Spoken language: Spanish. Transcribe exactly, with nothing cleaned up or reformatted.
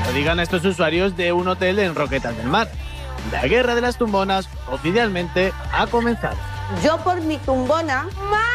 lo digan estos usuarios de un hotel en Roquetas del Mar. La guerra de las tumbonas oficialmente ha comenzado. Yo por mi tumbona...